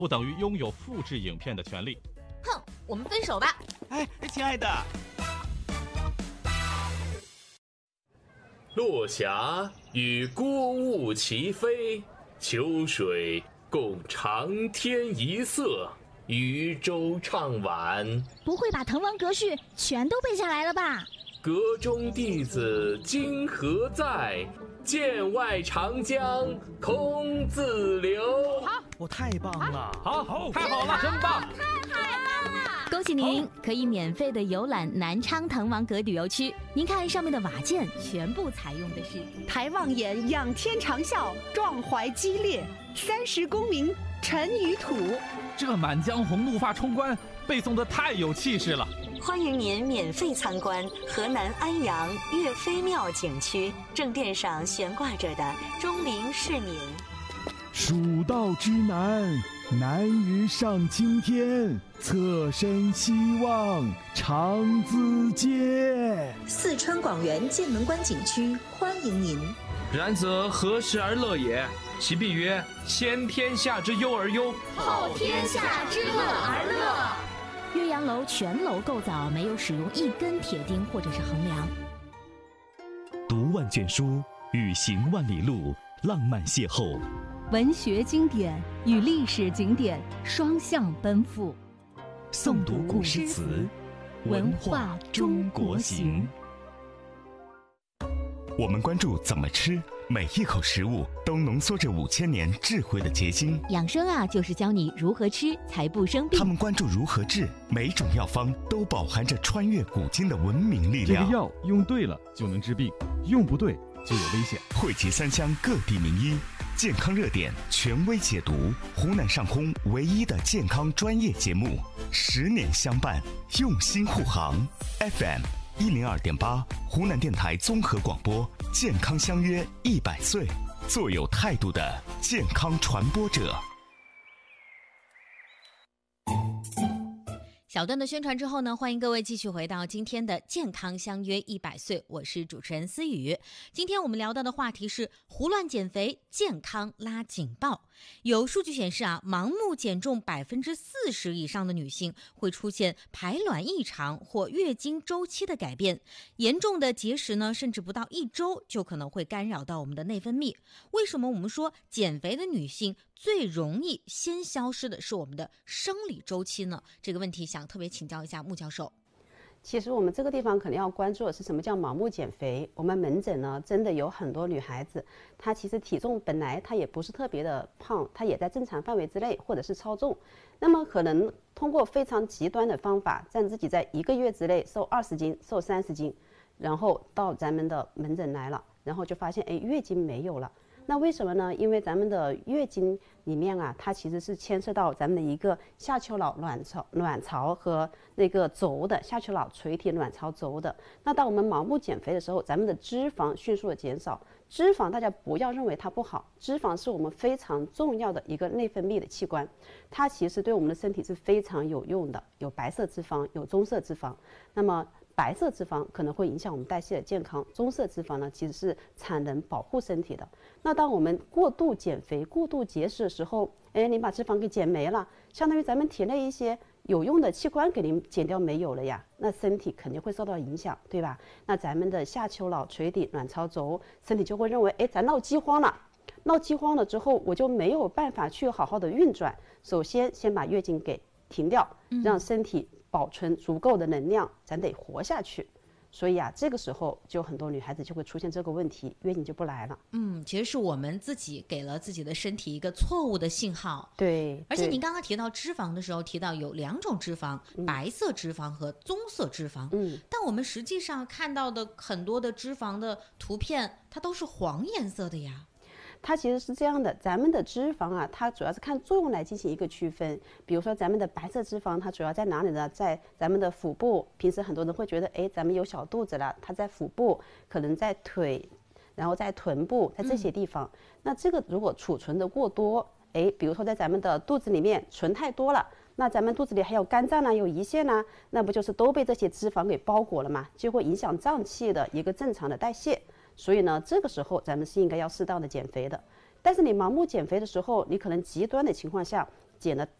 不等于拥有复制影片的权利。 哼，我们分手吧。 哎，亲爱的。 落霞与孤鹜齐飞，秋水共长天一色，渔舟唱晚。 不会把《滕王阁序》全都背下来了吧？ 阁中弟子今何在？剑外长江空自流。 好，我太棒了！ 好，太好了，真棒！ 太棒了！恭喜您可以免费的游览南昌滕王阁旅游区。您看上面的瓦件，全部采用的是抬望眼，仰天长啸，壮怀激烈，30功名尘与土。 这《满江红》怒发冲冠背诵的太有气势了。 欢迎您免费参观河南安阳岳飞庙景区，正殿上悬挂着的钟灵是您。 蜀道之难，难于上青天，侧身西望长咨嗟。 四川广元剑门关景区欢迎您。 然则何时而乐也？其必曰：先天下之忧而忧， 后天下之乐而乐。岳阳楼全楼构造没有使用一根铁钉或者是横梁。 读万卷书，与行万里路，浪漫邂逅。 文学经典与历史景点双向奔赴。 诵读古诗词，文化中国行。我们关注怎么吃，每一口食物都浓缩着5000年智慧的结晶。 养生啊，就是教你如何吃才不生病。 他们关注如何治，每种药方都饱含着穿越古今的文明力量。 这个药用对了就能治病，用不对就有危险。 汇集3湘各地名医，健康热点权威解读，湖南上空唯一的健康专业节目，10年相伴，用心护航。FM102.8，湖南电台综合广播，健康相约100岁，做有态度的健康传播者。 小段的宣传之后呢，欢迎各位继续回到今天的健康相约100岁，我是主持人思雨。今天我们聊到的话题是胡乱减肥，健康拉警报。有数据显示啊，盲目减重40%以上的女性会出现排卵异常或月经周期的改变，严重的节食呢，甚至不到1周就可能会干扰到我们的内分泌。为什么我们说减肥的女性最容易先消失的是我们的生理周期呢？这个问题想特别请教一下穆教授。 其实我们这个地方可能要关注的是什么叫盲目减肥。我们门诊呢，真的有很多女孩子，她其实体重本来她也不是特别的胖，她也在正常范围之内，或者是超重。那么可能通过非常极端的方法，让自己在1个月之内瘦20斤、瘦30斤，然后到咱们的门诊来了，然后就发现，哎，月经没有了。那为什么呢？因为咱们的月经里面啊，它其实是牵涉到咱们的一个下丘脑卵巢和那个轴的下丘脑垂体卵巢轴的。那当我们盲目减肥的时候，咱们的脂肪迅速的减少。脂肪大家不要认为它不好，脂肪是我们非常重要的一个内分泌的器官，它其实对我们的身体是非常有用的。有白色脂肪，有棕色脂肪。那么白色脂肪可能会影响我们代谢的健康，棕色脂肪呢其实是产能保护身体的。那当我们过度减肥、过度节食的时候，哎，你把脂肪给减没了，相当于咱们体内一些有用的器官给您减掉没有了呀，那身体肯定会受到影响，对吧？那咱们的下丘脑垂体卵巢轴，身体就会认为，哎，咱闹饥荒了。闹饥荒了之后，我就没有办法去好好的运转。首先把月经给停掉，让身体保存足够的能量，咱得活下去。所以啊，这个时候就很多女孩子就会出现这个问题，月经就不来了。 其实是我们自己给了自己的身体一个错误的信号。 对， 而且您刚刚提到脂肪的时候，提到有2种脂肪，白色脂肪和棕色脂肪。但我们实际上看到的很多的脂肪的图片，它都是黄颜色的呀。 它其实是这样的，咱们的脂肪啊，它主要是看作用来进行一个区分。比如说咱们的白色脂肪，它主要在哪里呢？在咱们的腹部。平时很多人会觉得，哎，咱们有小肚子了，它在腹部，可能在腿，然后在臀部，在这些地方。那这个如果储存的过多，哎，比如说在咱们的肚子里面存太多了，那咱们肚子里还有肝脏啊，有胰腺啊，那不就是都被这些脂肪给包裹了嘛？就会影响脏器的一个正常的代谢。所以呢，这个时候咱们是应该要适当的减肥的。但是你盲目减肥的时候，你可能极端的情况下减了